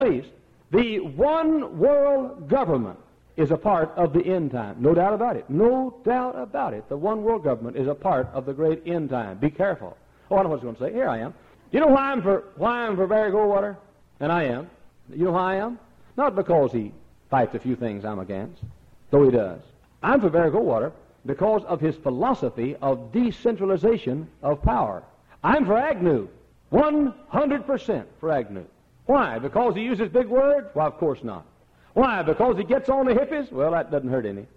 face, the one world government is a part of the end time. No doubt about it. No doubt about it. The one world government is a part of the great end time. Be careful. Oh, I know what I was going to say. Here I am. You know why I'm for Barry Goldwater? And I am. You know why I am? Not because he fights a few things I'm against, though he does. I'm for Barry Goldwater because of his philosophy of decentralization of power. I'm for Agnew. 100% for Agnew. Why? Because he uses big words? Well, of course not. Why? Because he gets on the hippies? Well, that doesn't hurt any.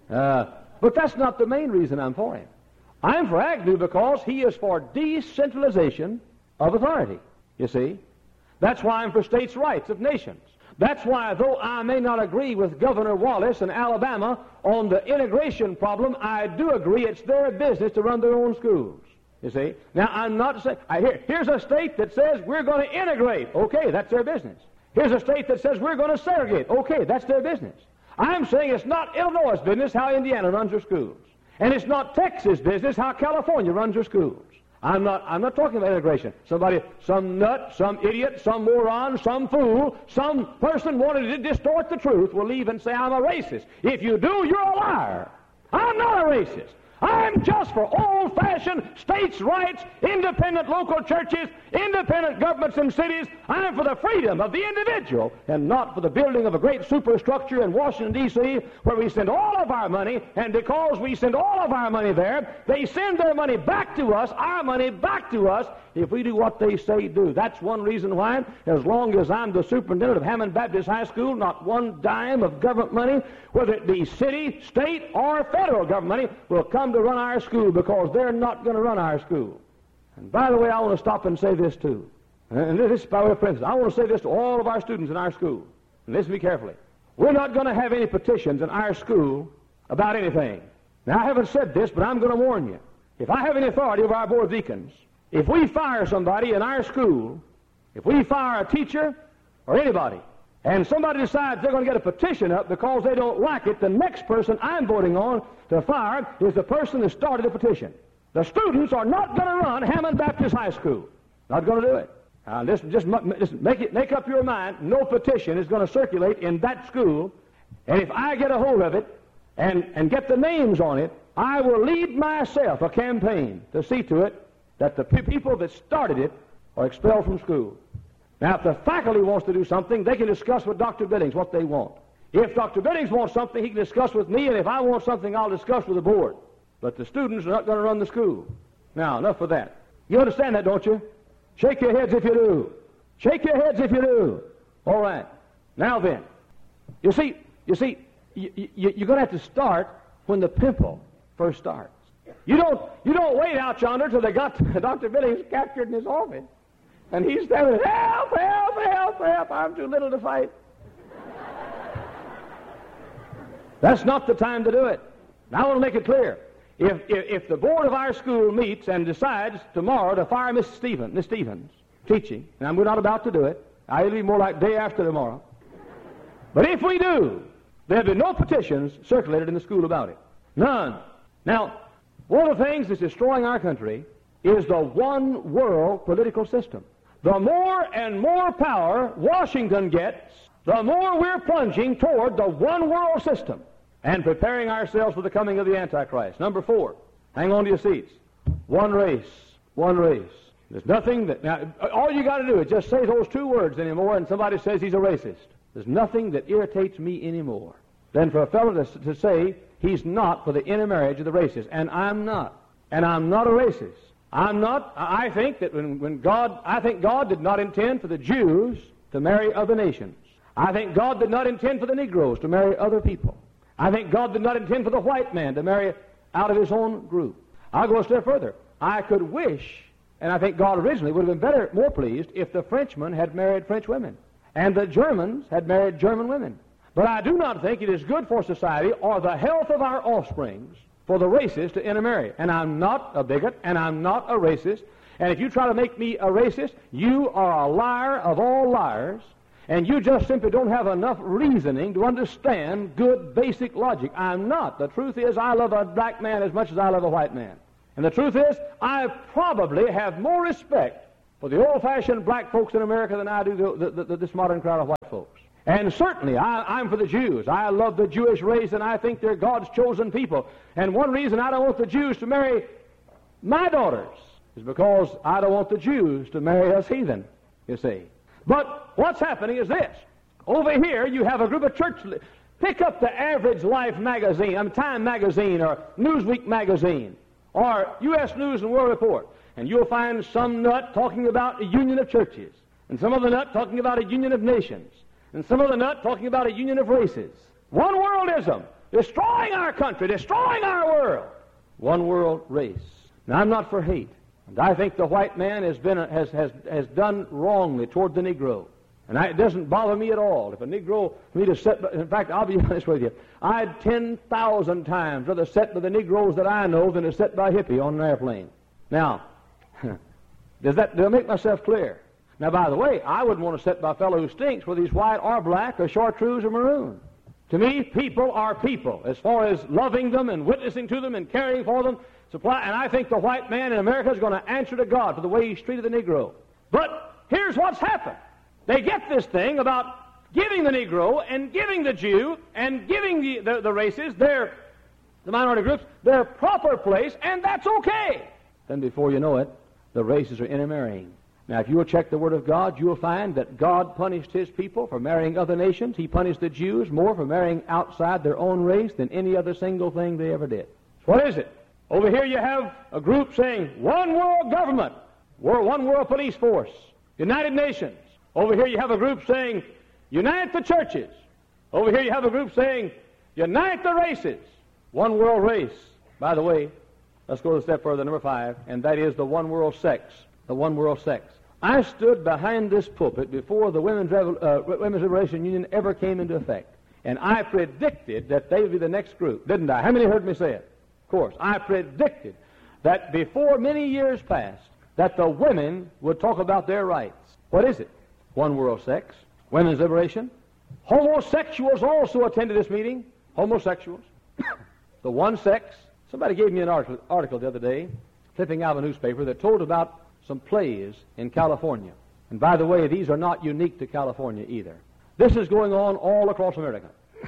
But that's not the main reason I'm for him. I'm for Agnew because he is for decentralization of authority, you see. That's why I'm for states' rights of nations. That's why, though I may not agree with Governor Wallace in Alabama on the integration problem, I do agree it's their business to run their own schools, you see. Now, I'm not saying, here's a state that says we're going to integrate. Okay, that's their business. Here's a state that says we're going to segregate. Okay, that's their business. I'm saying it's not Illinois' business how Indiana runs their schools. And it's not Texas' business how California runs their schools. I'm not talking about integration. Somebody, some nut, some idiot, some moron, some fool, some person wanting to distort the truth will leave and say I'm a racist. If you do, you're a liar. I'm not a racist. I'm just for old-fashioned states' rights, independent local churches, independent governments and cities. I'm for the freedom of the individual and not for the building of a great superstructure in Washington, D.C., where we send all of our money, and because we send all of our money there, they send their money back to us, our money back to us, if we do what they say do. That's one reason why, as long as I'm the superintendent of Hammond Baptist High School, not one dime of government money, whether it be city, state, or federal government money, will come to run our school, because they're not going to run our school. And by the way, I want to stop and say this too. And this is by way of principle. I want to say this to all of our students in our school. And listen to me carefully. We're not going to have any petitions in our school about anything. Now, I haven't said this, but I'm going to warn you. If I have any authority over our board of deacons, if we fire somebody in our school, if we fire a teacher or anybody, and somebody decides they're going to get a petition up because they don't like it, the next person I'm voting on to fire is the person that started the petition. The students are not going to run Hammond Baptist High School. Not going to do it. Listen, make up your mind, no petition is going to circulate in that school, and if I get a hold of it and get the names on it, I will lead myself a campaign to see to it that the people that started it are expelled from school. Now, if the faculty wants to do something, they can discuss with Dr. Billings what they want. If Dr. Billings wants something, he can discuss with me, and if I want something, I'll discuss with the board. But the students are not going to run the school. Now, enough of that. You understand that, don't you? Shake your heads if you do. Shake your heads if you do. All right. Now then, you see, you're going to have to start when the pimple first starts. You don't wait out yonder till they got Dr. Billings captured in his office, and he's standing, help, help, help, help, I'm too little to fight. That's not the time to do it. Now I want to make it clear. If the board of our school meets and decides tomorrow to fire Miss Stevens teaching, and we're not about to do it, I'll be more like day after tomorrow. But if we do, there'll be no petitions circulated in the school about it. None. Now, one of the things that's destroying our country is the one world political system. The more and more power Washington gets, the more we're plunging toward the one world system and preparing ourselves for the coming of the Antichrist. Number 4, hang on to your seats. One race, one race. There's nothing that, now, all you got to do is just say those 2 words anymore and somebody says he's a racist. There's nothing that irritates me anymore than for a fellow to say he's not for the intermarriage of the races. And I'm not. And I'm not a racist. I'm not. I think that I think God did not intend for the Jews to marry other nations. I think God did not intend for the Negroes to marry other people. I think God did not intend for the white man to marry out of his own group. I'll go a step further. I could wish, and I think God originally would have been more pleased if the Frenchmen had married French women and the Germans had married German women. But I do not think it is good for society or the health of our offsprings for the races to intermarry. And I'm not a bigot, and I'm not a racist. And if you try to make me a racist, you are a liar of all liars, and you just simply don't have enough reasoning to understand good basic logic. I'm not. The truth is, I love a black man as much as I love a white man. And the truth is, I probably have more respect for the old-fashioned black folks in America than I do this modern crowd of white folks. And certainly, I'm for the Jews. I love the Jewish race, and I think they're God's chosen people. And one reason I don't want the Jews to marry my daughters is because I don't want the Jews to marry us heathen, you see. But what's happening is this. Over here, you have a group of church... Pick up the Average Life magazine, Time magazine, or Newsweek magazine, or U.S. News and World Report, and you'll find some nut talking about a union of churches, and some other nut talking about a union of nations, and some other nut talking about a union of races. One worldism, destroying our country, destroying our world. One world race. Now, I'm not for hate, and I think the white man has done wrongly toward the Negro. And it doesn't bother me at all. If a Negro, for me to sit, in fact, I'll be honest with you, I'd 10,000 times rather sit by the Negroes that I know than to sit by a hippie on an airplane. Now, do I make myself clear? Now, by the way, I wouldn't want to sit by a fellow who stinks, whether he's white or black or chartreuse or maroon. To me, people are people, as far as loving them and witnessing to them and caring for them. And I think the white man in America is going to answer to God for the way he's treated the Negro. But here's what's happened. They get this thing about giving the Negro and giving the Jew and giving the races, the minority groups, their proper place, and that's okay. Then before you know it, the races are intermarrying. Now, if you will check the Word of God, you will find that God punished His people for marrying other nations. He punished the Jews more for marrying outside their own race than any other single thing they ever did. What is it? Over here you have a group saying, one world government, one world police force, United Nations. Over here you have a group saying, unite the churches. Over here you have a group saying, unite the races. One world race. By the way, let's go a step further, number 5, and that is the one world sex. The one world sex. I stood behind this pulpit before the Women's Liberation Union ever came into effect, and I predicted that they would be the next group, didn't I? How many heard me say it? Of course. I predicted that before many years passed, that the women would talk about their rights. What is it? One world sex, women's liberation. Homosexuals also attended this meeting. Homosexuals. The one sex. Somebody gave me an article the other day, flipping out of a newspaper, that told about some plays in California. And by the way, these are not unique to California either. This is going on all across America.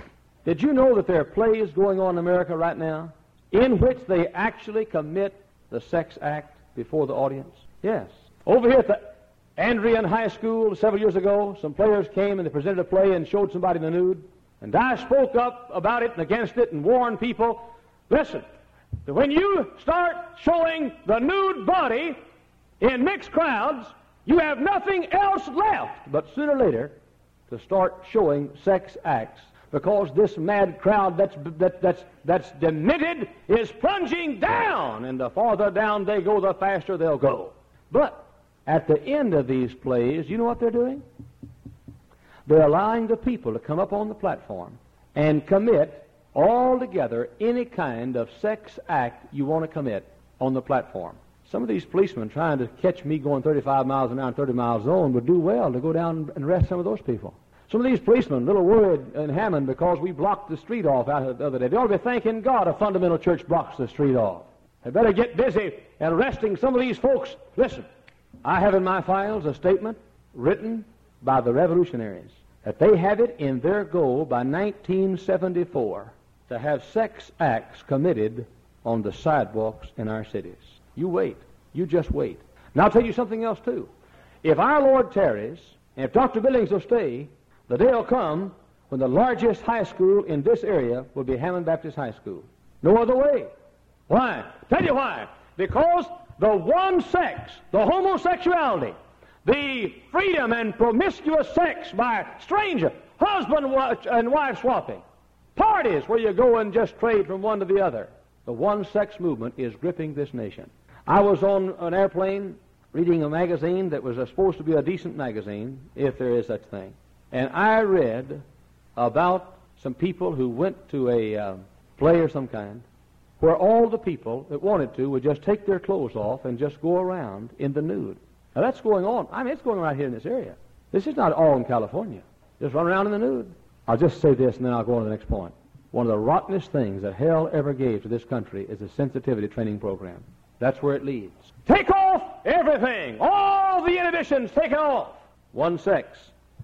Did you know that there are plays going on in America right now in which they actually commit the sex act before the audience? Yes. Over here at the Andrean High School several years ago, some players came and they presented a play and showed somebody in the nude. And I spoke up about it and against it and warned people, listen, that when you start showing the nude body in mixed crowds, you have nothing else left but sooner or later to start showing sex acts, because this mad crowd that's demented is plunging down, and the farther down they go, the faster they'll go. But at the end of these plays, you know what they're doing? They're allowing the people to come up on the platform and commit altogether any kind of sex act you want to commit on the platform. Some of these policemen trying to catch me going 35 miles an hour and 30 miles zone would do well to go down and arrest some of those people. Some of these policemen, a little worried in Hammond because we blocked the street off out the other day. They ought to be thanking God a fundamental church blocks the street off. They better get busy and arresting some of these folks. Listen, I have in my files a statement written by the revolutionaries that they have it in their goal by 1974 to have sex acts committed on the sidewalks in our cities. You wait. You just wait. Now I'll tell you something else too. If our Lord tarries, and if Dr. Billings will stay, the day will come when the largest high school in this area will be Hammond Baptist High School. No other way. Why? Tell you why. Because the one sex, the homosexuality, the freedom and promiscuous sex by stranger, husband and wife swapping, parties where you go and just trade from one to the other. The one-sex movement is gripping this nation. I was on an airplane reading a magazine that was supposed to be a decent magazine, if there is such thing. And I read about some people who went to a play or some kind where all the people that wanted to would just take their clothes off and just go around in the nude. Now that's going on. I mean, it's going on right here in this area. This is not all in California. Just run around in the nude. I'll just say this and then I'll go on to the next point. One of the rottenest things that hell ever gave to this country is a sensitivity training program. That's where it leads. Take off everything. All the inhibitions taken off. One sex,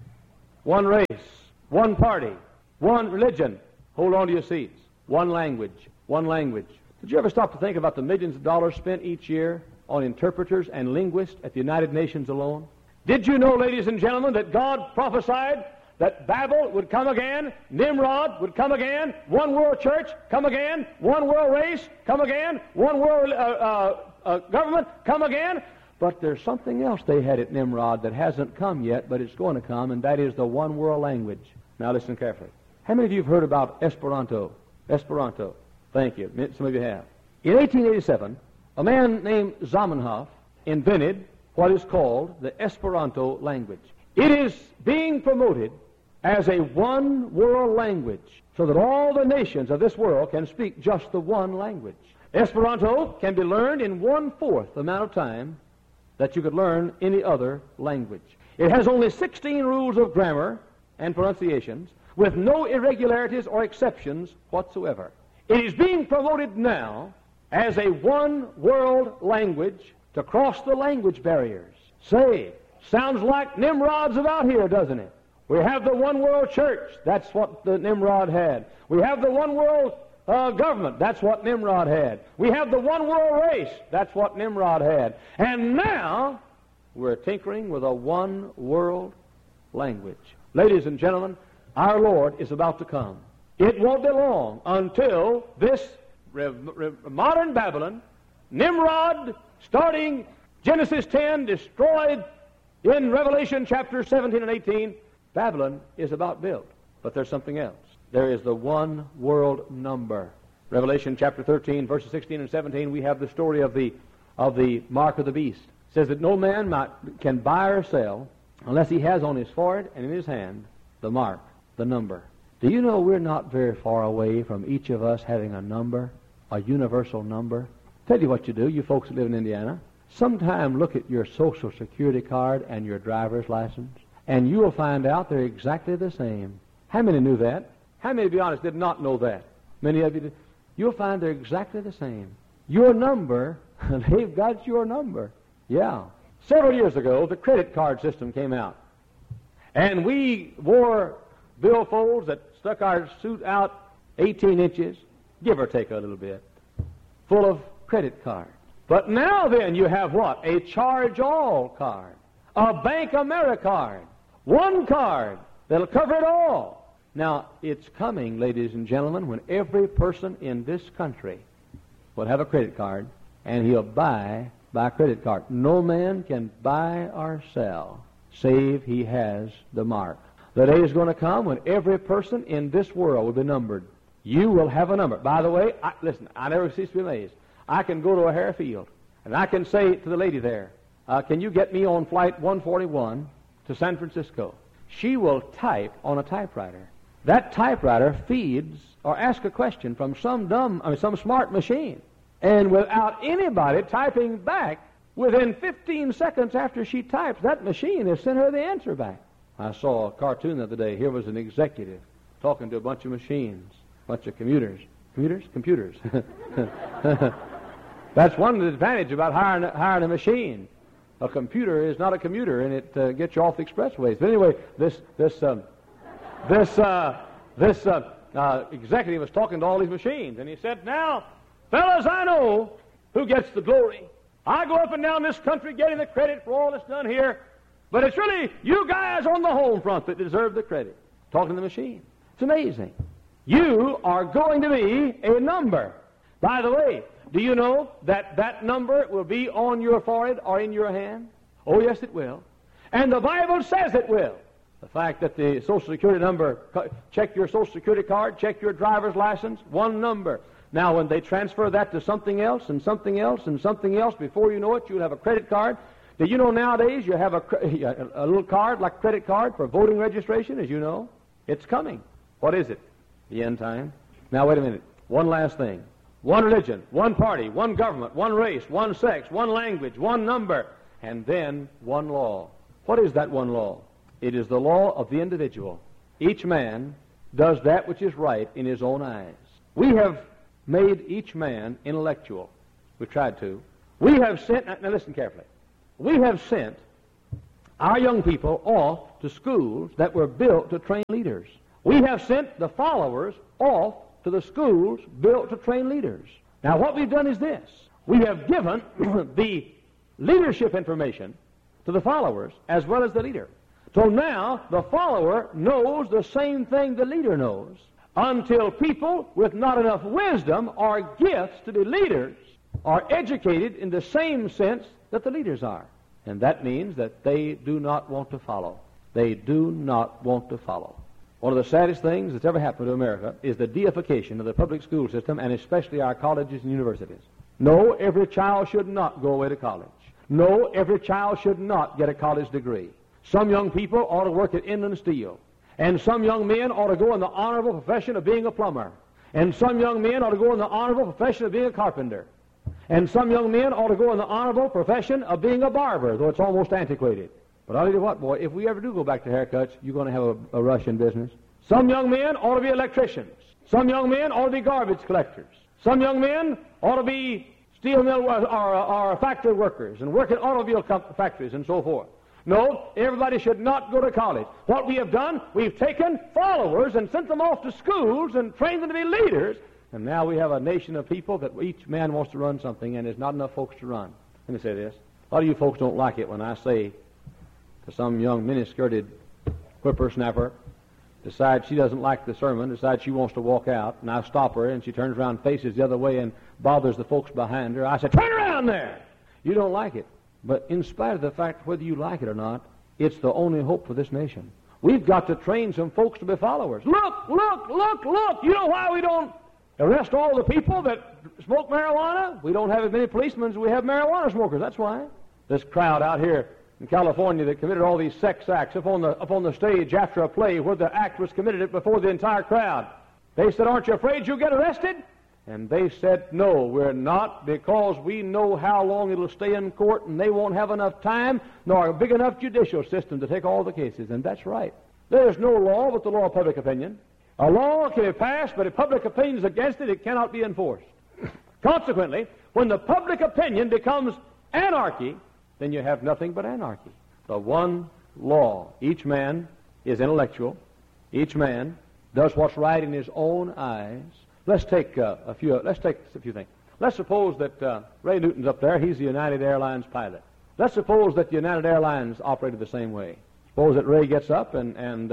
one race, one party, one religion. Hold on to your seats. One language, one language. Did you ever stop to think about the millions of dollars spent each year on interpreters and linguists at the United Nations alone? Did you know, ladies and gentlemen, that God prophesied that Babel would come again, Nimrod would come again, one world church come again, one world race come again, one world government come again? But there's something else they had at Nimrod that hasn't come yet, but it's going to come, and that is the one world language. Now listen carefully. How many of you have heard about Esperanto? Esperanto. Thank you. Some of you have. In 1887, a man named Zamenhof invented what is called the Esperanto language. It is being promoted as a one world language so that all the nations of this world can speak just the one language. Esperanto can be learned in 1/4 the amount of time that you could learn any other language. It has only 16 rules of grammar and pronunciations with no irregularities or exceptions whatsoever. It is being promoted now as a one world language to cross the language barriers. Say, sounds like Nimrod's about here, doesn't it? We have the one world church. That's what the Nimrod had. We have the one world government. That's what Nimrod had. We have the one world race. That's what Nimrod had. And now we're tinkering with a one world language. Ladies and gentlemen, our Lord is about to come. It won't be long until this modern Babylon, Nimrod, starting Genesis 10, destroyed in Revelation chapter 17 and 18, Babylon is about built. But there's something else. There is the one world number. Revelation chapter 13, verses 16 and 17, we have the story of the mark of the beast. It says that no man can buy or sell unless he has on his forehead and in his hand the mark, the number. Do you know we're not very far away from each of us having a number, a universal number? Tell you what you do, you folks that live in Indiana. Sometime look at your Social Security card and your driver's license, and you will find out they're exactly the same. How many knew that? How many, to be honest, did not know that? Many of you did. You'll find they're exactly the same. Your number, they've got your number. Yeah. Several years ago, the credit card system came out, and we wore billfolds that stuck our suit out 18 inches, give or take a little bit, full of credit cards. But now then you have what? A charge-all card, a Bank America card, one card that'll cover it all. Now, it's coming, ladies and gentlemen, when every person in this country will have a credit card, and he'll buy by credit card. No man can buy or sell save he has the mark. The day is going to come when every person in this world will be numbered. You will have a number. By the way, listen, I never cease to be amazed. I can go to a O'Hare Field, and I can say to the lady there, can you get me on flight 141 to San Francisco? She will type on a typewriter. That typewriter feeds or asks a question from some smart machine. And without anybody typing back, within 15 seconds after she types, that machine has sent her the answer back. I saw a cartoon the other day. Here was an executive talking to a bunch of machines, a bunch of computers. Computers. That's one advantage about hiring a machine. A computer is not a commuter, and it gets you off the expressways. But anyway, this executive was talking to all these machines, and he said, "Now, fellas, I know who gets the glory. I go up and down this country getting the credit for all that's done here, but it's really you guys on the home front that deserve the credit." Talking to the machine. It's amazing. You are going to be a number. By the way, do you know that that number will be on your forehead or in your hand? Oh, yes, it will. And the Bible says it will. The fact that the Social Security number, check your Social Security card, check your driver's license, one number. Now, when they transfer that to something else and something else and something else, before you know it, you'll have a credit card. Did you know nowadays you have a little card, like a credit card, for voting registration, as you know? It's coming. What is it? The end time. Now, wait a minute. One last thing. One religion, one party, one government, one race, one sex, one language, one number, and then one law. What is that one law? It is the law of the individual. Each man does that which is right in his own eyes. We have made each man intellectual. We tried to. We have sent, now listen carefully, we have sent our young people off to schools that were built to train leaders. We have sent the followers off to the schools built to train leaders. Now what we've done is this. We have given the leadership information to the followers as well as the leader. So now the follower knows the same thing the leader knows, until people with not enough wisdom or gifts to be leaders are educated in the same sense that the leaders are. And that means that they do not want to follow. They do not want to follow. One of the saddest things that's ever happened to America is the deification of the public school system, and especially our colleges and universities. No, every child should not go away to college. No, every child should not get a college degree. Some young people ought to work at Inland Steel. And some young men ought to go in the honorable profession of being a plumber. And some young men ought to go in the honorable profession of being a carpenter. And some young men ought to go in the honorable profession of being a barber, though it's almost antiquated. But I'll tell you what, boy, if we ever do go back to haircuts, you're going to have a rush in business. Some young men ought to be electricians. Some young men ought to be garbage collectors. Some young men ought to be steel mill or factory workers and work at automobile factories and so forth. No, everybody should not go to college. What we have done, we've taken followers and sent them off to schools and trained them to be leaders, and now we have a nation of people that each man wants to run something, and there's not enough folks to run. Let me say this. A lot of you folks don't like it when I say to some young mini-skirted whippersnapper, decides she doesn't like the sermon, decides she wants to walk out, and I stop her, and she turns around and faces the other way and bothers the folks behind her. I say, turn around there! You don't like it. But in spite of the fact whether you like it or not, it's the only hope for this nation. We've got to train some folks to be followers. Look, look, look, look! You know why we don't arrest all the people that smoke marijuana? We don't have as many policemen as we have marijuana smokers. That's why. This crowd out here in California that committed all these sex acts up on the stage after a play where the act was committed it before the entire crowd. They said, aren't you afraid you'll get arrested? And they said, no, we're not, because we know how long it'll stay in court, and they won't have enough time nor a big enough judicial system to take all the cases. And that's right. There's no law but the law of public opinion. A law can be passed, but if public opinion is against it, it cannot be enforced. Consequently, when the public opinion becomes anarchy, then you have nothing but anarchy. The one law. Each man is intellectual. Each man does what's right in his own eyes. Let's take a few things. Let's suppose that Ray Newton's up there. He's the United Airlines pilot. Let's suppose that the United Airlines operated the same way. Suppose that Ray gets up and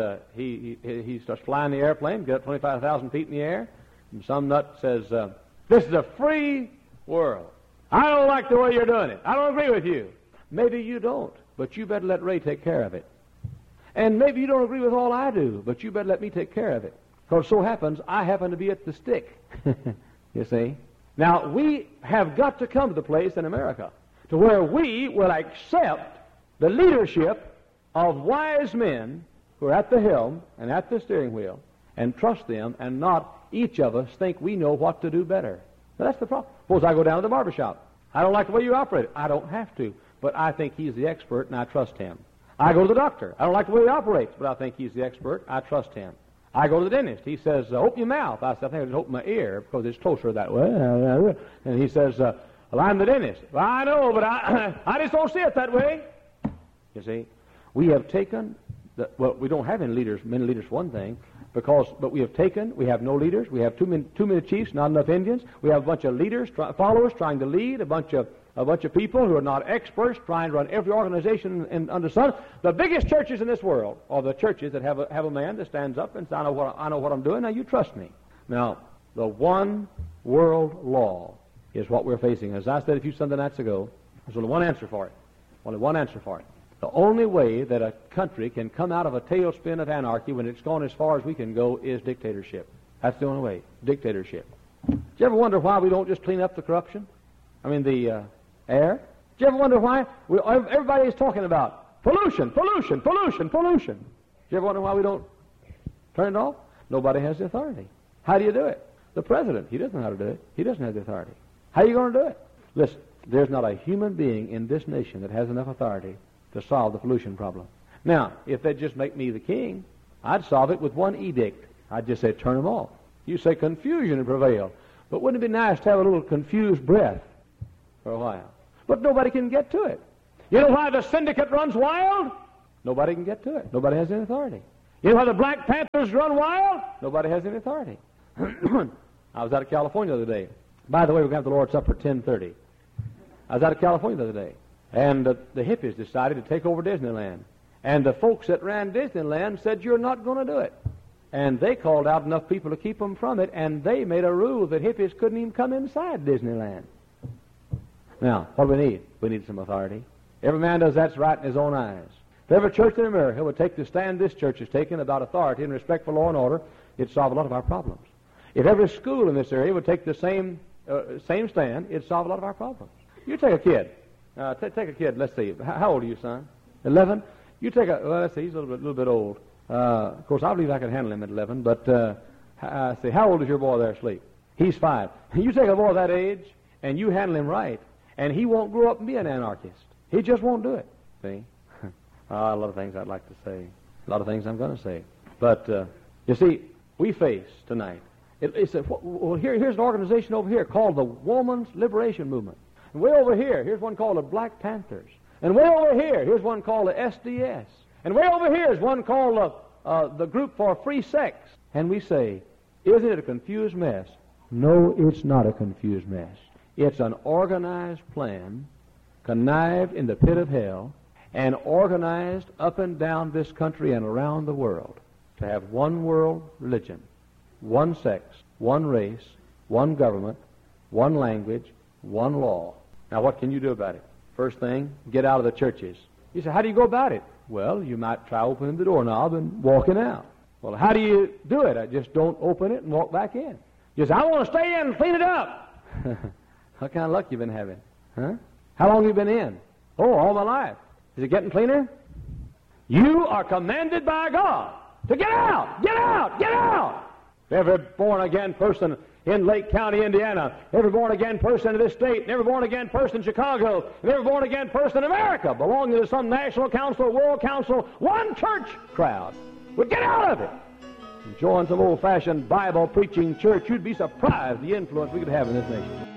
he starts flying the airplane, get up 25,000 feet in the air, and some nut says, this is a free world. I don't like the way you're doing it. I don't agree with you. Maybe you don't, but you better let Ray take care of it. And maybe you don't agree with all I do, but you better let me take care of it. Because so happens, I happen to be at the stick. You see? Now, we have got to come to the place in America to where we will accept the leadership of wise men who are at the helm and at the steering wheel and trust them, and not each of us think we know what to do better. Now, that's the problem. Suppose I go down to the barber shop. I don't like the way you operate it. I don't have to, but I think he's the expert and I trust him. I go to the doctor. I don't like the way he operates, but I think he's the expert. I trust him. I go to the dentist. He says, open your mouth. I said, I think I'll just open my ear because it's closer that way. And he says, well, I'm the dentist. Well, I know, but I just don't see it that way. You see, we have taken, we don't have many leaders for one thing, but we have no leaders. We have too many chiefs, not enough Indians. We have a bunch of leaders, followers trying to lead, a bunch of people who are not experts trying to run every organization under the sun. The biggest churches in this world are the churches that have a man that stands up and says, I know what I'm doing, now you trust me. Now, the one world law is what we're facing. As I said a few Sunday nights ago, there's only one answer for it. Only one answer for it. The only way that a country can come out of a tailspin of anarchy when it's gone as far as we can go is dictatorship. That's the only way. Dictatorship. Do you ever wonder why we don't just clean up the corruption? I mean, the air? Do you ever wonder why everybody is talking about pollution, pollution, pollution, pollution? Do you ever wonder why we don't turn it off? Nobody has the authority. How do you do it? The president, he doesn't know how to do it. He doesn't have the authority. How are you going to do it? Listen, there's not a human being in this nation that has enough authority to solve the pollution problem. Now, if they'd just make me the king, I'd solve it with one edict. I'd just say, turn them off. You say confusion would prevail. But wouldn't it be nice to have a little confused breath for a while? But nobody can get to it. You know why the syndicate runs wild? Nobody can get to it. Nobody has any authority. You know why the Black Panthers run wild? Nobody has any authority. I was out of California the other day. By the way, we're going to have the Lord's Supper at 10:30. I was out of California the other day, and the hippies decided to take over Disneyland. And the folks that ran Disneyland said, you're not going to do it. And they called out enough people to keep them from it, and they made a rule that hippies couldn't even come inside Disneyland. Now, what do we need? We need some authority. Every man does that's right in his own eyes. If every church in America would take the stand this church has taken about authority and respect for law and order, it'd solve a lot of our problems. If every school in this area would take the same stand, it'd solve a lot of our problems. You take a kid. Take a kid, let's see. How old are you, son? 11? You take let's see, he's a little bit old. Of course, I believe I could handle him at 11, but see, how old is your boy there asleep? He's 5. You take a boy that age, and you handle him right, and he won't grow up and be an anarchist. He just won't do it. See? A lot of things I'd like to say. A lot of things I'm going to say. But, you see, we face tonight. Here's an organization over here called the Woman's Liberation Movement. And way over here, here's one called the Black Panthers. And way over here, here's one called the SDS. And way over here is one called the Group for Free Sex. And we say, isn't it a confused mess? No, it's not a confused mess. It's an organized plan, connived in the pit of hell, and organized up and down this country and around the world to have one world religion, one sex, one race, one government, one language, one law. Now, what can you do about it? First thing, get out of the churches. You say, how do you go about it? Well, you might try opening the doorknob and walking out. Well, how do you do it? I just don't open it and walk back in. Just, I want to stay in and clean it up. What kind of luck you been having? Huh? How long have you been in? Oh, all my life. Is it getting cleaner? You are commanded by God to get out, get out, get out. Every born-again person in Lake County, Indiana, every born-again person in this state, and every born-again person in Chicago, and every born-again person in America belonging to some national council, world council, one church crowd would get out of it and join some old-fashioned Bible-preaching church. You'd be surprised the influence we could have in this nation.